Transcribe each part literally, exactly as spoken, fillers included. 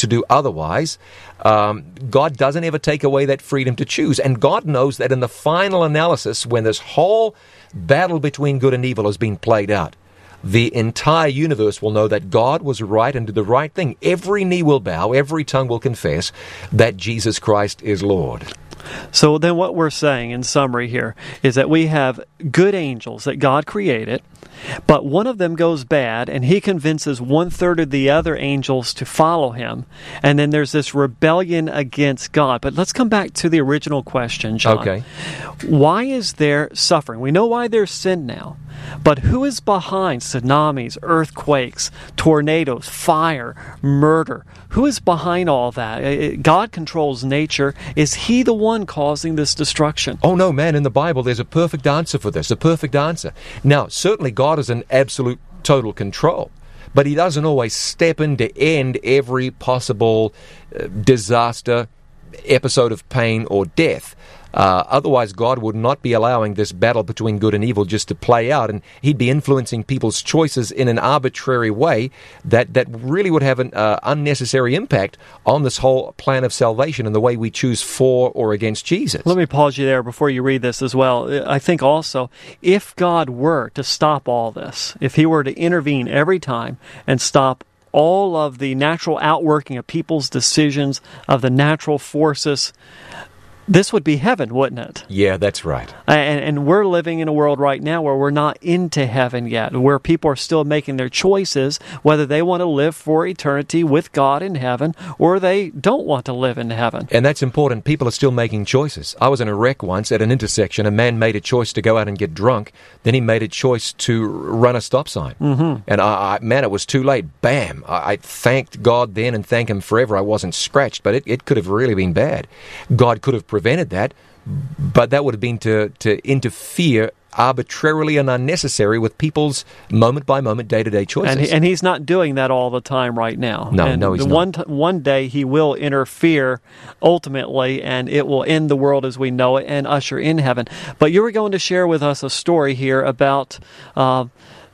to do otherwise, um, God doesn't ever take away that freedom to choose. And God knows that in the final analysis, when this whole battle between good and evil has been played out, the entire universe will know that God was right and did the right thing. Every knee will bow, every tongue will confess that Jesus Christ is Lord. So then what we're saying in summary here is that we have good angels that God created, but one of them goes bad, and he convinces one-third of the other angels to follow him, and then there's this rebellion against God. But let's come back to the original question, John. Okay. Why is there suffering? We know why there's sin now, but who is behind tsunamis, earthquakes, tornadoes, fire, murder? Who is behind all that? God controls nature. Is he the one causing this destruction? Oh, no, man. In the Bible, there's a perfect answer for this, a perfect answer. Now, certainly God is in absolute, total control, but he doesn't always step in to end every possible uh, disaster, episode of pain or death. Uh, otherwise, God would not be allowing this battle between good and evil just to play out, and he'd be influencing people's choices in an arbitrary way that, that really would have an uh, unnecessary impact on this whole plan of salvation and the way we choose for or against Jesus. Let me pause you there before you read this as well. I think also, if God were to stop all this, if he were to intervene every time and stop all of the natural outworking of people's decisions, of the natural forces, this would be heaven, wouldn't it? Yeah, that's right. And, and we're living in a world right now where we're not into heaven yet, where people are still making their choices, whether they want to live for eternity with God in heaven or they don't want to live in heaven. And that's important. People are still making choices. I was in a wreck once at an intersection. A man made a choice to go out and get drunk. Then he made a choice to run a stop sign. Mm-hmm. And, I, I, man, it was too late. Bam! I, I thanked God then and thank him forever. I wasn't scratched, but it, it could have really been bad. God could have prevented that, but that would have been to, to interfere arbitrarily and unnecessary with people's moment-by-moment, day-to-day choices. And, he, and he's not doing that all the time right now. No, and no, he's one not. T- one day he will interfere ultimately, and it will end the world as we know it and usher in heaven. But you were going to share with us a story here about uh,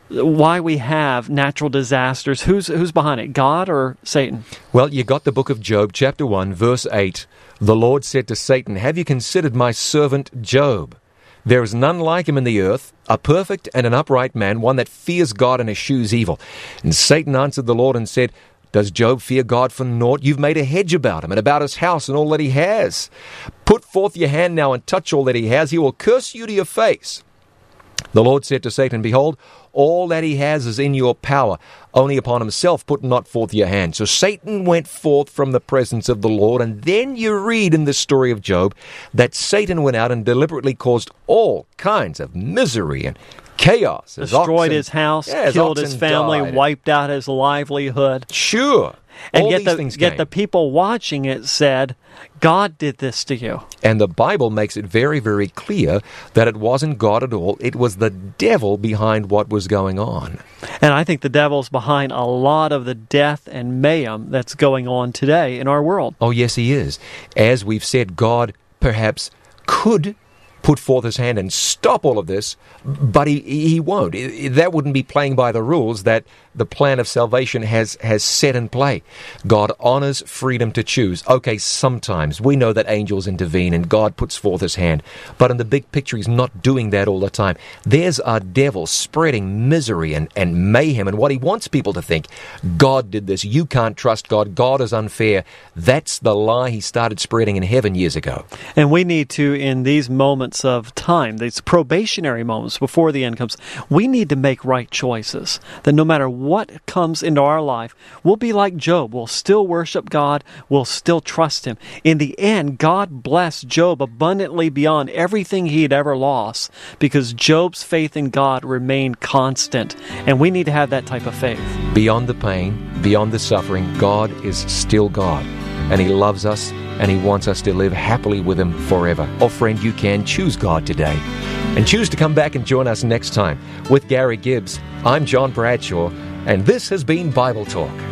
why we have natural disasters. Who's who's behind it, God or Satan? Well, you got the book of Job, chapter one, verse eight. The Lord said to Satan, "Have you considered my servant Job? There is none like him in the earth, a perfect and an upright man, one that fears God and eschews evil." And Satan answered the Lord and said, "Does Job fear God for naught? You've made a hedge about him and about his house and all that he has. Put forth your hand now and touch all that he has. He will curse you to your face." The Lord said to Satan, "Behold, all that he has is in your power. Only upon himself put not forth your hand." So Satan went forth from the presence of the Lord, and then you read in the story of Job that Satan went out and deliberately caused all kinds of misery and chaos. His Destroyed oxen, his house, yeah, his killed his oxen family, died. wiped out his livelihood. Sure. And all yet these the, things yet came. the people watching it said, God did this to you. And the Bible makes it very, very clear that it wasn't God at all. It was the devil behind what was going on. And I think the devil's behind a lot of the death and mayhem that's going on today in our world. Oh, yes, he is. As we've said, God perhaps could put forth his hand and stop all of this, but he he won't. That wouldn't be playing by the rules that the plan of salvation has, has set in play. God honors freedom to choose. Okay, sometimes we know that angels intervene and God puts forth his hand, but in the big picture, he's not doing that all the time. There's a devil spreading misery and, and mayhem, and what he wants people to think, God did this, you can't trust God, God is unfair. That's the lie he started spreading in heaven years ago. And we need to, in these moments of time, these probationary moments before the end comes, we need to make right choices. That no matter what comes into our life, we'll be like Job. We'll still worship God. We'll still trust him. In the end, God blessed Job abundantly beyond everything he had ever lost because Job's faith in God remained constant. And we need to have that type of faith. Beyond the pain, beyond the suffering, God is still God. And he loves us, and he wants us to live happily with him forever. Oh, friend, you can choose God today. And choose to come back and join us next time. With Gary Gibbs, I'm John Bradshaw, and this has been Bible Talk.